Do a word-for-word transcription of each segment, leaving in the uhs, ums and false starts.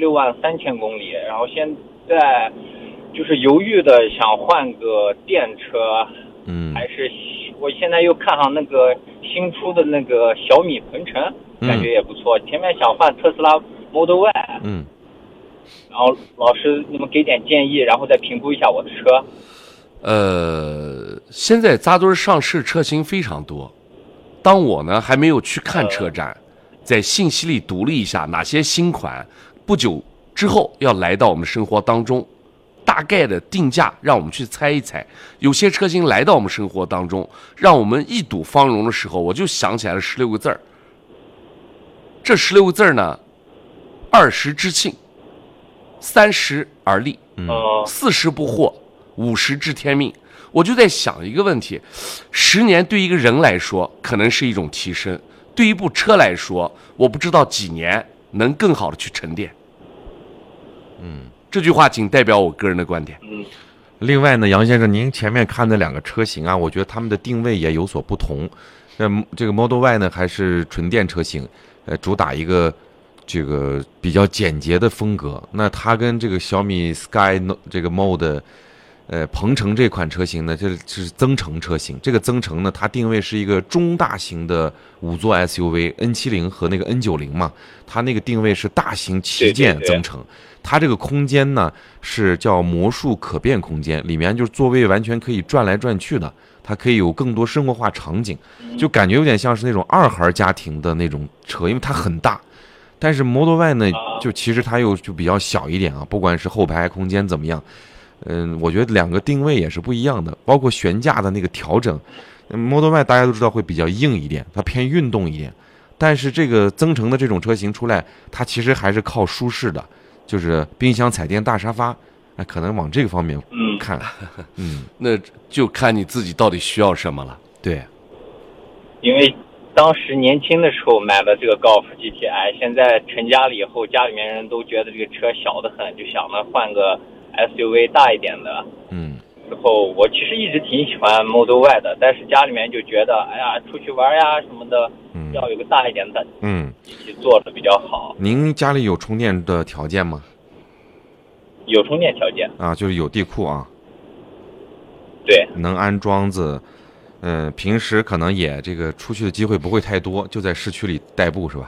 六万三千公里，然后现在就是犹豫的想换个电车， 嗯， 还是我现在又看上那个新出的那个小米鹏程，感觉也不错。前面想换特斯拉 Model Y， 嗯， 然后老师你们给点建议，然后再评估一下我的车。 呃，现在扎堆上市车型非常多，当我呢还没有去看车展，在信息里读了一下哪些新款不久之后要来到我们生活当中，大概的定价让我们去猜一猜。有些车型来到我们生活当中，让我们一睹芳容的时候，我就想起来了十六个字儿。这十六个字儿呢，二十知庆，三十而立，四十不惑，五十知天命。我就在想一个问题：十年对一个人来说可能是一种提升，对一部车来说，我不知道几年能更好的去沉淀。嗯，这句话仅代表我个人的观点。 嗯， 另外呢，杨先生，您前面看的两个车型啊，我觉得他们的定位也有所不同。呃，这个 Model Y 呢还是纯电车型，呃，主打一个这个比较简洁的风格。那它跟这个小米 Sky 这个 Mode。呃，鹏程这款车型呢，这是增程车型。这个增程呢，它定位是一个中大型的五座 S U V N 七零 和那个 N 九零嘛，它那个定位是大型旗舰增程。对对对，它这个空间呢是叫魔术可变空间，里面就是座位完全可以转来转去的，它可以有更多生活化场景，就感觉有点像是那种二孩家庭的那种车，因为它很大。但是 Model Y 呢，就其实它又就比较小一点啊，不管是后排空间怎么样。嗯，我觉得两个定位也是不一样的，包括悬架的那个调整。Model Y 大家都知道会比较硬一点，它偏运动一点，但是这个增程的这种车型出来，它其实还是靠舒适的，就是冰箱、彩电、大沙发，那可能往这个方面看。 嗯，嗯那就看你自己到底需要什么了。 对， 因为当时年轻的时候买了这个高尔夫 G T I， 现在成家了以后，家里面人都觉得这个车小得很，就想着换个S U V 大一点的。 嗯， 之后我其实一直挺喜欢 Model Y 的，但是家里面就觉得，哎呀，出去玩呀什么的，嗯、要有个大一点的， 嗯， 一起做的比较好。 您家里有充电的条件吗？ 有充电条件啊，就是有地库啊。 对， 能安桩子。嗯，平时可能也这个出去的机会不会太多，就在市区里代步是吧？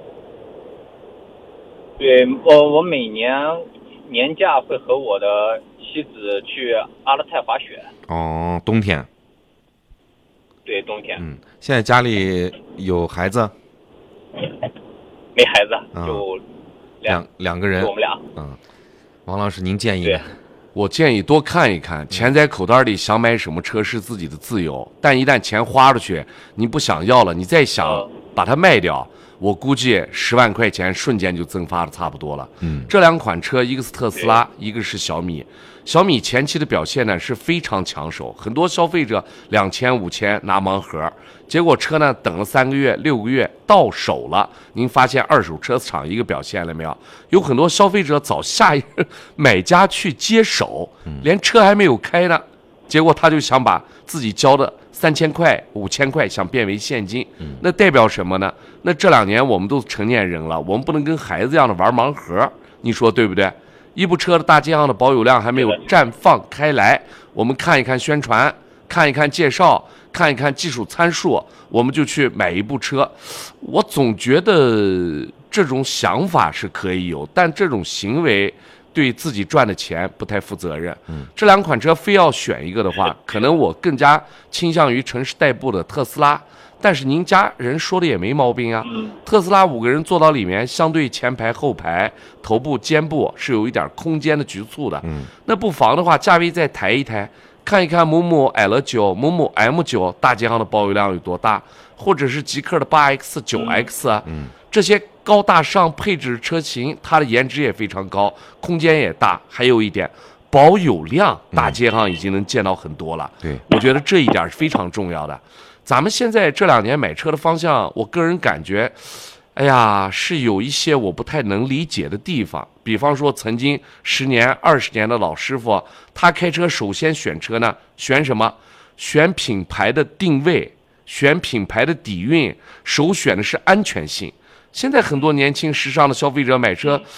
对，我我每年年假会和我的妻子去阿勒泰滑雪。 哦，冬天。 对，冬天。 嗯，现在家里有孩子？ 没孩子， 嗯、 就两两个人。 就我们俩。 嗯，王老师，您建议呢？ 我建议多看一看，钱在口袋里，想买什么车是自己的自由，但一旦钱花出去，你不想要了，你再想把它卖掉，我估计十万块钱瞬间就蒸发的差不多了。 嗯， 这两款车，一个是特斯拉，一个是小米。小米前期的表现呢是非常抢手，很多消费者两千五千拿盲盒，结果车呢等了三个月六个月到手了。您发现二手车厂一个表现了没有？有很多消费者找下一个买家去接手，连车还没有开呢，结果他就想把自己交的三千块五千块想变为现金，那代表什么呢？那这两年我们都成年人了，我们不能跟孩子一样的玩盲盒，你说对不对？一部车的大街上的保有量还没有绽放开来，我们看一看宣传，看一看介绍，看一看技术参数，我们就去买一部车。我总觉得这种想法是可以有，但这种行为对自己赚的钱不太负责任。嗯，这两款车非要选一个的话，可能我更加倾向于城市代步的特斯拉。但是您家人说的也没毛病啊，特斯拉五个人坐到里面，相对前排、后排、头部、肩部是有一点空间的局促的。 嗯， 那不妨的话，价位再抬一抬，看一看某某 L 九、某某 M 九大街上的保有量有多大，或者是极客的八 X、九 X 啊， 嗯， 这些高大上配置车型，它的颜值也非常高，空间也大，还有一点保有量，大街上已经能见到很多了。 对， 我觉得这一点是非常重要的。咱们现在这两年买车的方向，我个人感觉，哎呀，是有一些我不太能理解的地方。比方说，曾经十年、二十年的老师傅，他开车首先选车呢，选什么？选品牌的定位，选品牌的底蕴，首选的是安全性。现在很多年轻时尚的消费者买车，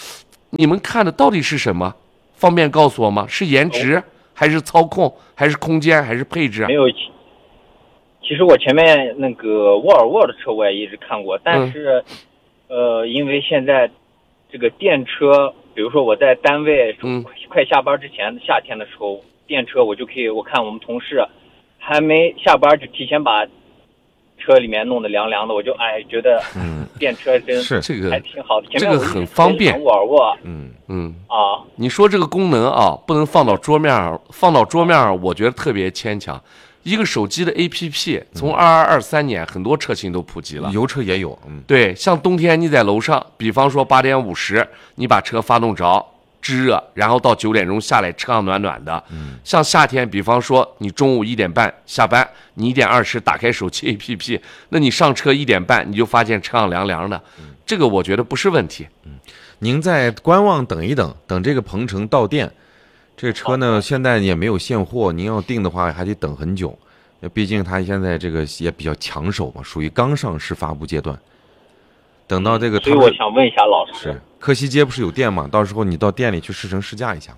你们看的到底是什么？方便告诉我吗？是颜值，还是操控，还是空间，还是配置？ 没有。其实我前面那个沃尔沃的车我也一直看过，但是，嗯、呃，因为现在这个电车，比如说我在单位嗯快下班之前，夏天的时候，电车我就可以，我看我们同事还没下班就提前把车里面弄得凉凉的，我就哎觉得， 嗯， 电车真是这个还挺好的，前这个面我一直很方便特别喜欢沃尔沃， 嗯嗯啊， 你说这个功能啊，不能放到桌面上，放到桌面上，我觉得特别牵强。一个手机的 A P P， 从二二二三年很多车型都普及了， 油车也有，嗯， 对，像冬天你在楼上，比方说八点五十，你把车发动着，制热，然后到九点钟下来，车上暖暖的。嗯，像夏天，比方说你中午一点半下班，你一点二十打开手机 A P P， 那你上车一点半，你就发现车上凉凉的，这个我觉得不是问题。 嗯，您再观望等一等，等这个鹏程到店。这车呢，现在也没有现货，您要订的话还得等很久，毕竟它现在这个也比较抢手嘛，属于刚上市发布阶段。等到这个， 所以我想问一下老师， 是柯西街不是有店吗？到时候你到店里去试乘试驾一下。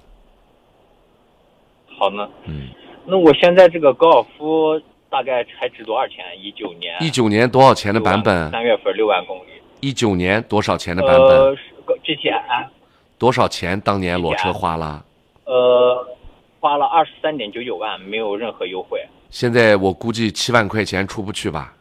好呢， 嗯， 那我现在这个高尔夫大概还值多少钱？一九年， 一九年多少钱的版本？ 三月份六万公里。 一九年多少钱的版本？ 呃，G T I。 多少钱？当年裸车花了？ 呃，花了二十三点九九万，没有任何优惠。 现在我估计七万块钱出不去吧。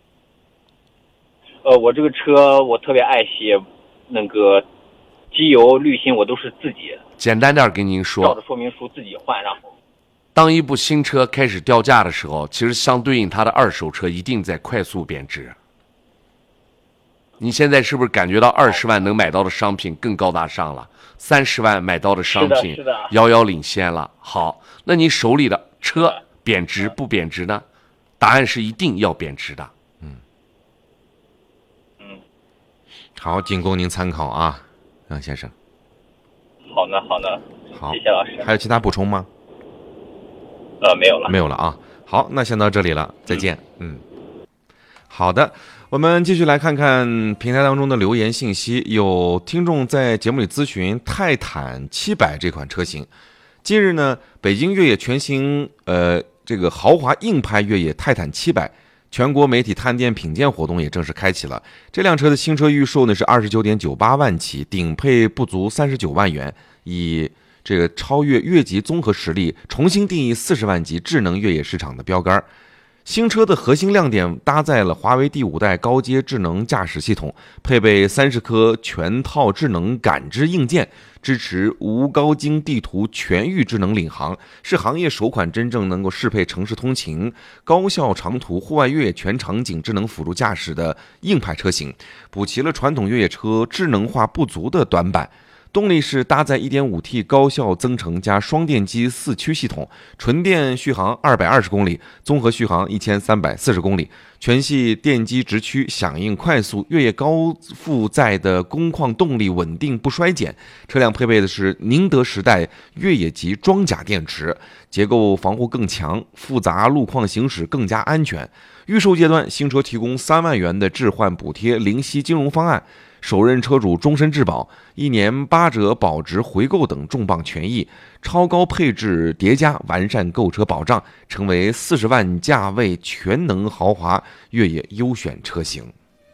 呃，我这个车我特别爱惜，那个机油、滤芯我都是自己。 简单点跟您说， 照着说明书自己换，然后。 当一部新车开始掉价的时候，其实相对应它的二手车一定在快速贬值。你现在是不是感觉到二十万能买到的商品更高大上了？三十万买到的商品遥遥领先了。好，那你手里的车贬值不贬值呢？答案是一定要贬值的。 嗯嗯， 好，仅供您参考啊，杨先生。 好呢，好呢， 好， 谢谢老师。 还有其他补充吗？ 呃，没有了， 没有了啊。好，那先到这里了，再见。嗯，好的。我们继续来看看平台当中的留言信息，有听众在节目里咨询泰坦七百这款车型。近日呢，北京越野全新呃这个豪华硬派越野泰坦七百全国媒体探店品鉴活动也正式开启了。这辆车的新车预售呢是二十九点九八万起，顶配不足三十九万元，以这个超越越级综合实力，重新定义四十万级智能越野市场的标杆。新车的核心亮点搭载了华为第五代高阶智能驾驶系统，配备三十颗全套智能感知硬件，支持无高精地图全域智能领航，是行业首款真正能够适配城市通勤、高效长途、户外越野全场景智能辅助驾驶的硬派车型，补齐了传统越野车智能化不足的短板。动力是搭载 一点五 T 高效增程加双电机四驱系统，纯电续航二百二十公里，综合续航一千三百四十公里，全系电机直驱，响应快速，越野高负载的工况动力稳定不衰减。车辆配备的是宁德时代越野级装甲电池，结构防护更强，复杂路况行驶更加安全。预售阶段，新车提供三万元的置换补贴零息金融方案，首任车主终身质保，一年八折保值回购等重磅权益，超高配置叠加完善购车保障，成为四十万价位全能豪华越野优选车型。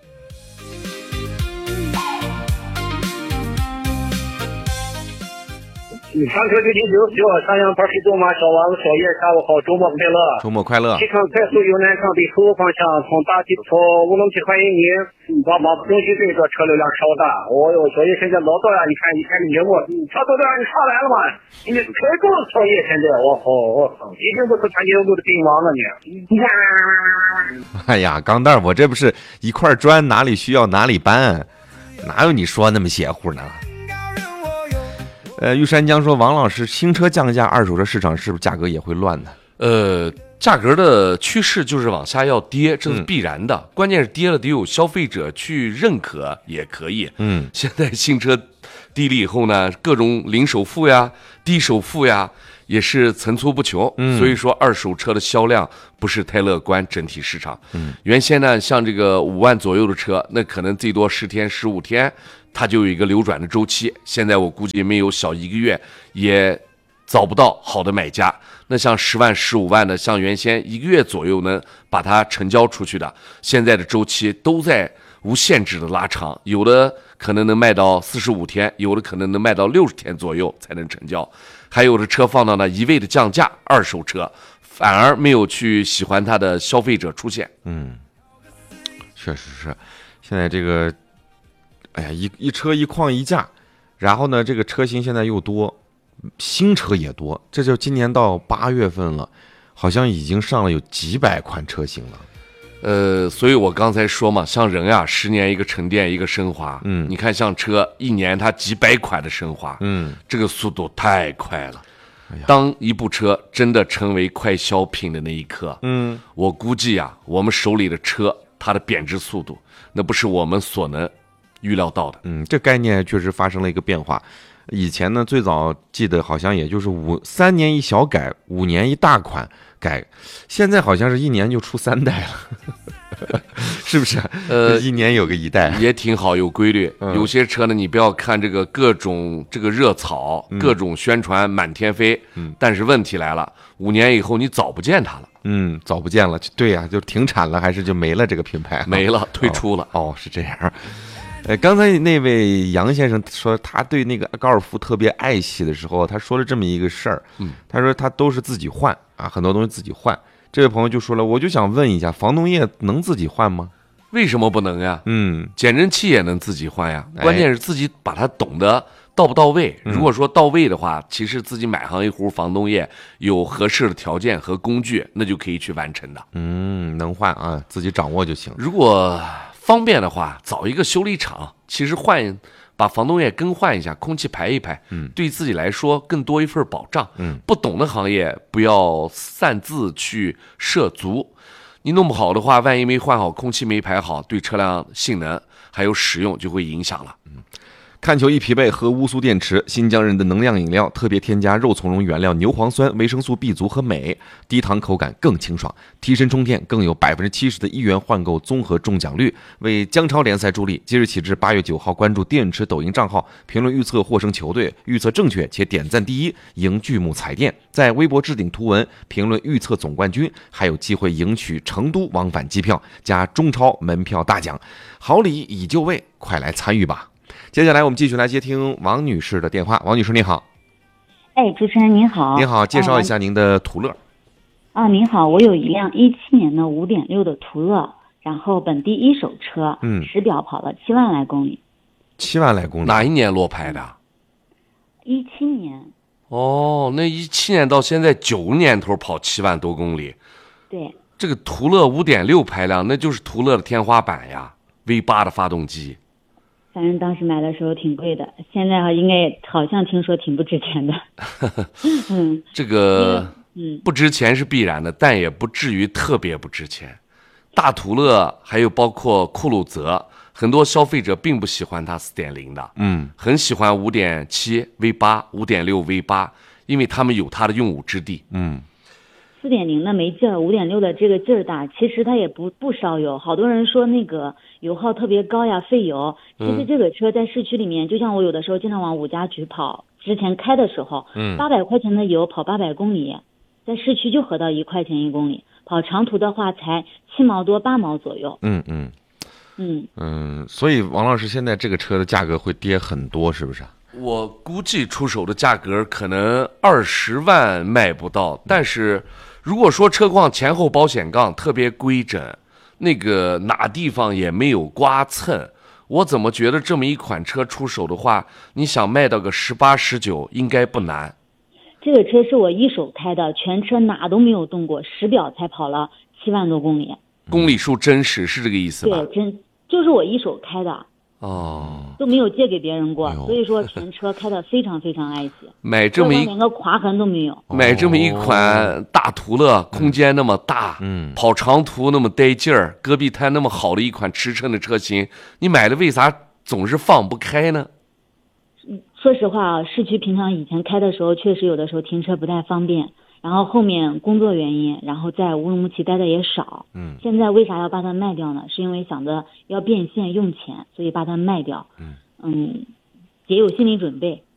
上车就听九九，上阳牌水走马小王子小叶，下午好，周末快乐， 周末快乐。 西康快速由南向北后方向，从大地从乌鲁木齐欢迎你，帮忙东西这个车流量稍大。哦哟，小叶现在老早呀，你看你看你节目，车都让你上来了嘛？你开够了小叶现在，我靠我靠，一定不是全节目的兵王了你。 哎呀，钢蛋，我这不是一块砖哪里需要哪里搬，哪有你说那么邪乎呢？呃，玉山江说，王老师，新车降价，二手车市场是不是价格也会乱呢？ 呃，价格的趋势就是往下要跌，这是必然的。嗯、关键是跌了得有消费者去认可也可以。 嗯， 现在新车低了以后呢，各种零首付呀、低首付呀，也是层出不穷。 嗯， 所以说二手车的销量不是太乐观，整体市场。嗯，原先呢，像这个五万左右的车，那可能最多十天、十五天，它就有一个流转的周期。现在我估计没有小一个月，也找不到好的买家。那像十万、十五万的，像原先一个月左右能把它成交出去的，现在的周期都在无限制的拉长，有的可能能卖到四十五天，有的可能能卖到六十天左右才能成交，还有的车放到那一味的降价，二手车反而没有去喜欢它的消费者出现。 嗯，确实是，现在这个，哎呀，一一车一况一价，然后呢，这个车型现在又多。新车也多，这就今年到八月份了，好像已经上了有几百款车型了。 呃，所以我刚才说嘛，像人呀，十年一个沉淀，一个升华。 嗯， 你看像车，一年它几百款的升华， 嗯， 这个速度太快了。 哎呀， 当一部车真的成为快消品的那一刻， 嗯， 我估计呀，我们手里的车，它的贬值速度，那不是我们所能预料到的。 嗯，这概念确实发生了一个变化。以前呢，最早记得好像也就是五三年一小改，五年一大款改，现在好像是一年就出三代了，是不是？ 呃， 一年有个一代也挺好，有规律。 嗯、 有些车呢，你不要看这个各种这个热炒， 嗯、 各种宣传满天飞， 嗯， 但是问题来了，五年以后你找不见它了。 嗯，早不见了，对呀、啊，就停产了，还是就没了这个品牌， 没了，退出了。 哦，哦是这样。呃，刚才那位杨先生说他对那个高尔夫特别爱惜的时候，他说了这么一个事儿， 嗯， 他说他都是自己换啊，很多东西自己换。这位朋友就说了，我就想问一下，防冻液能自己换吗？ 为什么不能呀？ 嗯， 减震器也能自己换呀， 哎、 关键是自己把它懂得到不到位。 嗯、 如果说到位的话，其实自己买上一壶防冻液，有合适的条件和工具，那就可以去完成的。 嗯，能换啊，自己掌握就行。 如果方便的话，找一个修理厂，其实换把防冻液更换一下，空气排一排， 嗯， 对自己来说更多一份保障。 嗯， 不懂的行业不要擅自去涉足，你弄不好的话，万一没换好，空气没排好，对车辆性能还有使用就会影响了。 嗯。看球一疲惫，喝乌苏电池，新疆人的能量饮料，特别添加肉苁蓉原料牛磺酸、维生素 B 族和镁，低糖口感更清爽，提神充电，更有百分之七十的一元换购综合中奖率，为姜超联赛助力。即日起至八月九号，关注电池抖音账号，评论预测获胜球队，预测正确且点赞第一，赢巨幕彩电。在微博置顶图文，评论预测总冠军，还有机会赢取成都往返机票加中超门票大奖，好礼已就位，快来参与吧！接下来我们继续来接听王女士的电话。王女士您好。 哎，主持人您好。 您好，介绍一下您的途乐。 啊，您好，我有一辆一七年的五点六的途乐，然后本地一手车， 嗯， 实表跑了七万来公里。 七万来公里？ 哪一年落牌的？ 一七年。 哦，那一七年到现在九个年头跑七万多公里。 对。 这个途乐五点六排量，那就是途乐的天花板呀 ，V 八 的发动机。 反正当时买的时候挺贵的，现在应该好像听说挺不值钱的。嗯， 这个嗯不值钱是必然的，但也不至于特别不值钱。大途乐还有包括酷路泽，很多消费者并不喜欢它 四点零 的， 嗯， 很喜欢 五点七 V 八、五点六 V 八，因为他们有它的用武之地。 嗯。 四点零的没劲儿，五点六的这个劲儿大，其实它也不不烧油。好多人说那个油耗特别高呀，费油。其实这个车在市区里面，嗯、就像我有的时候经常往五家局跑，之前开的时候， 嗯， 八百块钱的油跑八百公里，在市区就合到一块钱一公里，跑长途的话才七毛多八毛左右。 嗯嗯嗯嗯，所以王老师现在这个车的价格会跌很多，是不是？ 我估计出手的价格可能二十万卖不到，但是如果说车况前后保险杠特别规整，那个哪地方也没有刮蹭，我怎么觉得这么一款车出手的话，你想卖到个十八十九应该不难。 这个车是我一手开的，全车哪都没有动过，实表才跑了七万多公里。 公里数真实是这个意思吧？ 对，真就是我一手开的。 哦， 都没有借给别人过， 哎、 所以说全车开得非常非常爱惜， 买这么一连个划痕都没有。 买这么一款大途乐，哦、空间那么大， 嗯， 跑长途那么带劲儿，戈壁滩那么好的一款驰骋的车型，你买了为啥总是放不开呢？ 说实话啊，市区平常以前开的时候，确实有的时候停车不太方便。然后后面工作原因，然后在乌鲁木齐待的也少。 嗯， 现在为啥要把它卖掉呢？是因为想着要变现用钱，所以把它卖掉。 嗯嗯，也有心理准备。